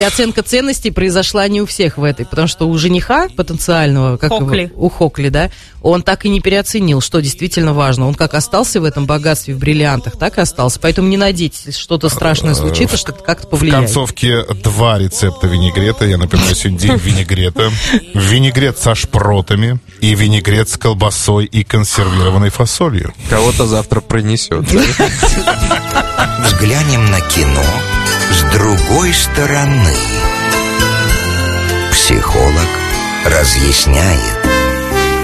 Оценка ценностей произошла не у всех в этой, потому что у жениха потенциального, как Хокли. у Хокли, да, он так и не переоценил, что действительно важно. Он как остался в этом богатстве, в бриллиантах, так и остался. Поэтому не надейтесь, если что-то страшное случится, что это как-то повлияет. В концовке 2 рецепта винегрета. Я напоминаю, сегодня день винегрета. Винегрет со шпротами и винегрет с колбасой и консервированной фасолью. Кого-то завтра пронесет. Взглянем на кино с другой стороны. Психолог разъясняет.